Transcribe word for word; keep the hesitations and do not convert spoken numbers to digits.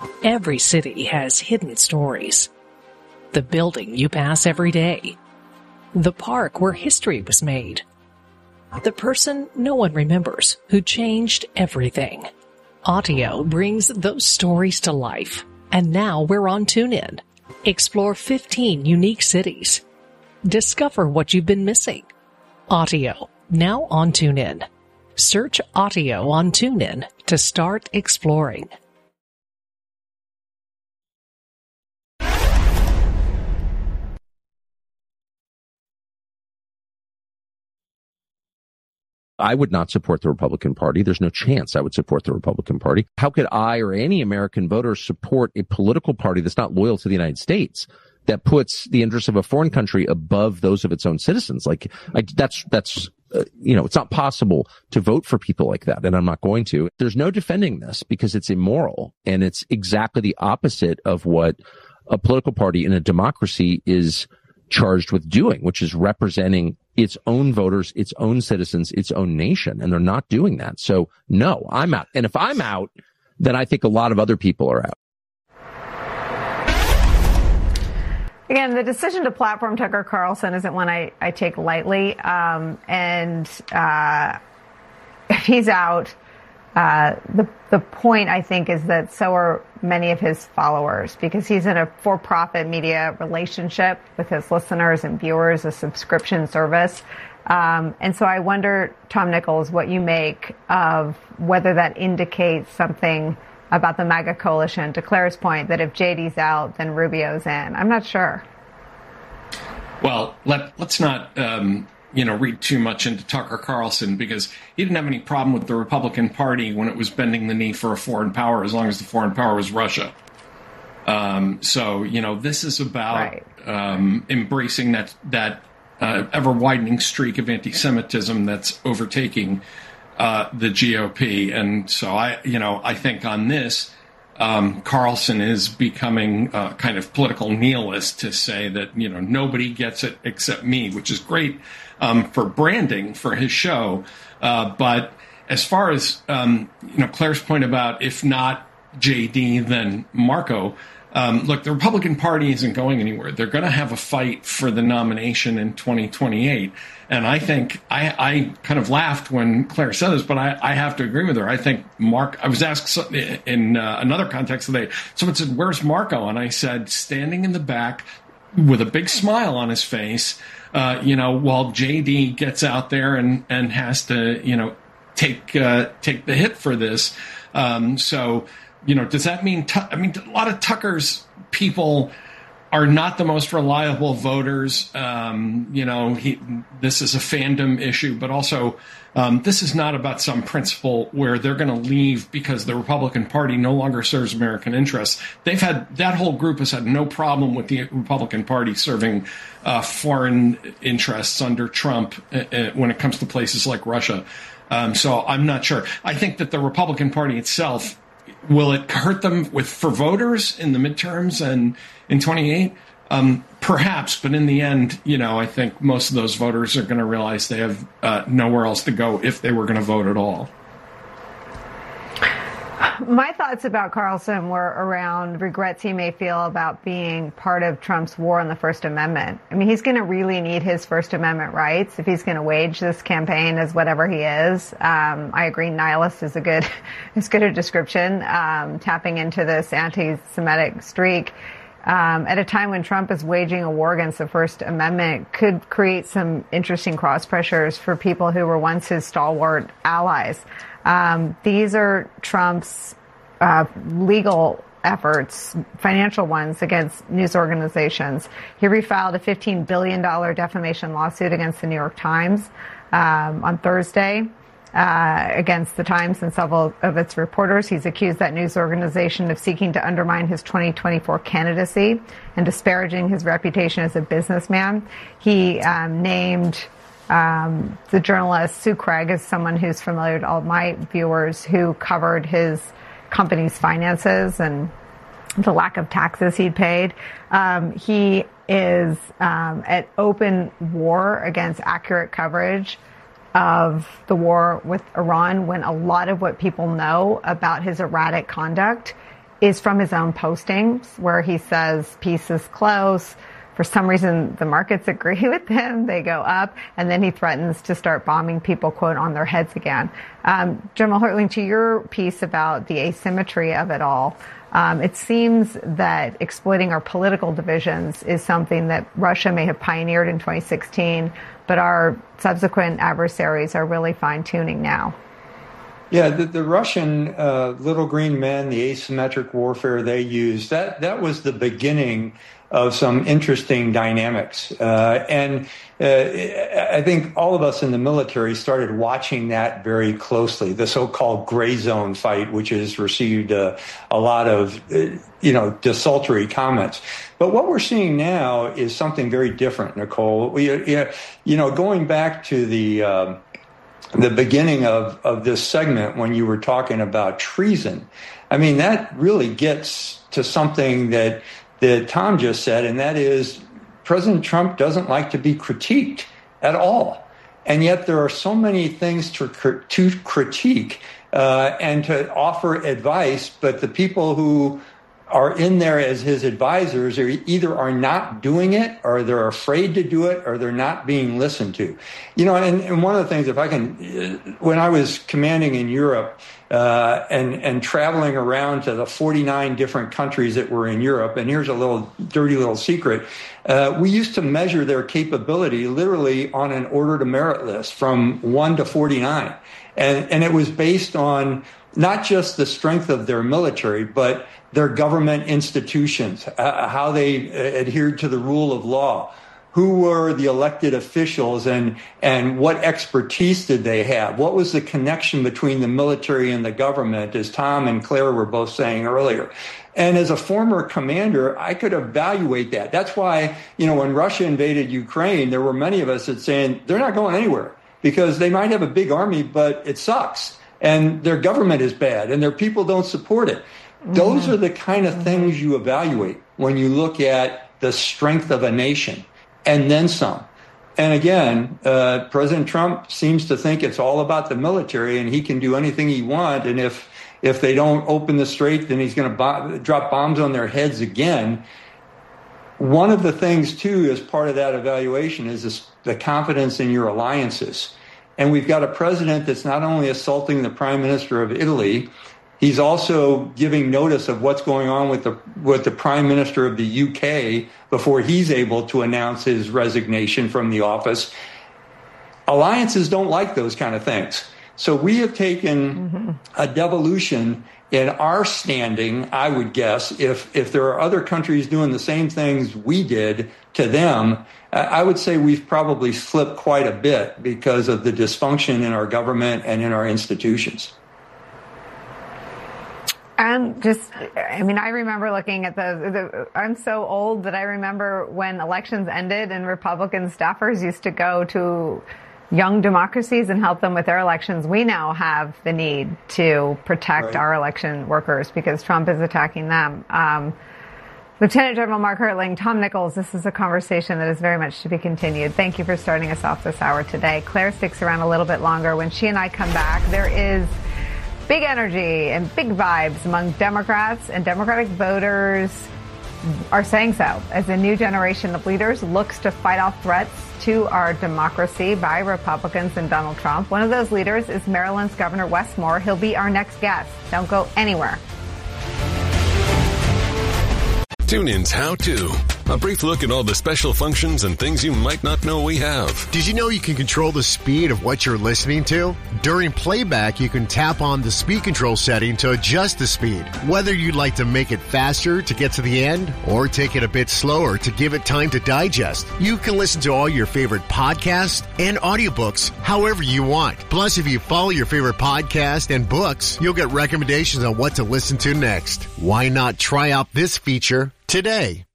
Every city has hidden stories. The building you pass every day. The park where history was made. The person no one remembers who changed everything. Audio brings those stories to life. And now we're on TuneIn. Explore fifteen unique cities. Discover what you've been missing. Audio, now on TuneIn. Search Audio on TuneIn to start exploring. I would not support the Republican Party. There's no chance I would support the Republican Party. How could I or any American voter support a political party that's not loyal to the United States, that puts the interests of a foreign country above those of its own citizens? Like, I, that's, that's, uh, you know, it's not possible to vote for people like that, and I'm not going to. There's no defending this because it's immoral, and it's exactly the opposite of what a political party in a democracy is charged with doing, which is representing its own voters, its own citizens, its own nation. And they're not doing that. So no, I'm out. And if I'm out, then I think a lot of other people are out. Again, the decision to platform Tucker Carlson isn't one I, I take lightly. Um, and uh, if he's out, uh, the the point, I think, is that so are many of his followers, because he's in a for-profit media relationship with his listeners and viewers, a subscription service. Um, and so I wonder, Tom Nichols, what you make of whether that indicates something about the MAGA coalition, to Claire's point, that if J D's out, then Rubio's in. I'm not sure. Well, let, let's not, um, you know, read too much into Tucker Carlson, because he didn't have any problem with the Republican Party when it was bending the knee for a foreign power, as long as the foreign power was Russia. Um, so, you know, this is about right. um, embracing that, that uh, ever-widening streak of anti-Semitism that's overtaking Uh, the G O P. And so I, you know, I think on this, um, Carlson is becoming a kind of political nihilist to say that, you know, nobody gets it except me, which is great um, for branding for his show. Uh, but as far as, um, you know, Claire's point about if not J D, then Marco, um, look, the Republican Party isn't going anywhere. They're going to have a fight for the nomination in twenty twenty-eight. And I think I, I kind of laughed when Claire said this, but I, I have to agree with her. I think Mark, I was asked in uh, another context today, someone said, "Where's Marco?" And I said, standing in the back with a big smile on his face, uh, you know, while J D gets out there and, and has to, you know, take, uh, take the hit for this. Um, so, you know, does that mean, I mean, a lot of Tucker's people are not the most reliable voters. Um, you know, he, this is a fandom issue, but also um, this is not about some principle where they're going to leave because the Republican Party no longer serves American interests. They've had, that whole group has had no problem with the Republican Party serving uh, foreign interests under Trump uh, when it comes to places like Russia. Um, so I'm not sure. I think that the Republican Party itself, will it hurt them with for voters in the midterms and in twenty-eight? Um, perhaps, but in the end, you know, I think most of those voters are going to realize they have uh, nowhere else to go if they were going to vote at all. My thoughts about Carlson were around regrets he may feel about being part of Trump's war on the First Amendment. I mean, he's going to really need his First Amendment rights if he's going to wage this campaign as whatever he is. Um, I agree, nihilist is a good, is good a description, um, tapping into this anti-Semitic streak. Um, at a time when Trump is waging a war against the First Amendment, could create some interesting cross pressures for people who were once his stalwart allies. Um, these are Trump's uh, legal efforts, financial ones, against news organizations. He refiled a fifteen billion dollars defamation lawsuit against the New York Times um, on Thursday. Uh, against the Times and several of its reporters. He's accused that news organization of seeking to undermine his twenty twenty-four candidacy and disparaging his reputation as a businessman. He um, named um, the journalist Sue Craig as someone who's familiar to all my viewers, who covered his company's finances and the lack of taxes he'd paid. Um, he is um, at open war against accurate coverage of the war with Iran, when a lot of what people know about his erratic conduct is from his own postings where he says peace is close. For some reason, the markets agree with him. They go up, and then he threatens to start bombing people, quote, on their heads again. Um, General Hertling, to your piece about the asymmetry of it all, um, it seems that exploiting our political divisions is something that Russia may have pioneered in twenty sixteen, but our subsequent adversaries are really fine-tuning now. Yeah, the, the Russian uh, little green men, the asymmetric warfare they used, that, that was the beginning of some interesting dynamics. Uh, and uh, I think all of us in the military started watching that very closely, the so-called gray zone fight, which has received uh, a lot of, uh, you know, desultory comments. But what we're seeing now is something very different, Nicole. We, you know, going back to the uh, the beginning of, of this segment when you were talking about treason, I mean, that really gets to something that that Tom just said, and that is President Trump doesn't like to be critiqued at all. And yet there are so many things to, to critique uh, and to offer advice, but the people who are in there as his advisors are either are not doing it, or they're afraid to do it, or they're not being listened to. You know, and, and one of the things, if I can, when I was commanding in Europe uh, and, and traveling around to the forty-nine different countries that were in Europe, and here's a little dirty little secret, uh, we used to measure their capability literally on an order to merit list from one to forty-nine. And, and it was based on not just the strength of their military, but their government institutions, uh, how they uh, adhered to the rule of law, who were the elected officials, and and what expertise did they have? What was the connection between the military and the government, as Tom and Claire were both saying earlier? And as a former commander, I could evaluate that. That's why, you know, when Russia invaded Ukraine, there were many of us that saying they're not going anywhere because they might have a big army, but it sucks. And their government is bad and their people don't support it. Mm-hmm. Those are the kind of things you evaluate when you look at the strength of a nation, and then some. And again, uh, President Trump seems to think it's all about the military and he can do anything he wants. And if if they don't open the strait, then he's going to bo- drop bombs on their heads again. One of the things, too, as part of that evaluation is this, the confidence in your alliances. And we've got a president that's not only assaulting the prime minister of Italy, he's also giving notice of what's going on with the with the prime minister of the U K before he's able to announce his resignation from the office. Alliances don't like those kind of things. So we have taken mm-hmm. a devolution in our standing, I would guess, if if there are other countries doing the same things we did to them, I would say we've probably slipped quite a bit because of the dysfunction in our government and in our institutions. And just, I mean, I remember looking at the, the, I'm so old that I remember when elections ended and Republican staffers used to go to young democracies and help them with their elections. We now have the need to protect right. our election workers because Trump is attacking them. Um, Lieutenant General Mark Hertling, Tom Nichols, this is a conversation that is very much to be continued. Thank you for starting us off this hour today. Claire sticks around a little bit longer. When she and I come back, there is big energy and big vibes among Democrats, and Democratic voters are saying so as a new generation of leaders looks to fight off threats to our democracy by Republicans and Donald Trump. One of those leaders is Maryland's Governor Wes Moore. He'll be our next guest. Don't go anywhere. TuneIn's How To. A brief look at all the special functions and things you might not know we have. Did you know you can control the speed of what you're listening to? During playback, you can tap on the speed control setting to adjust the speed. Whether you'd like to make it faster to get to the end or take it a bit slower to give it time to digest, you can listen to all your favorite podcasts and audiobooks however you want. Plus, if you follow your favorite podcast and books, you'll get recommendations on what to listen to next. Why not try out this feature today?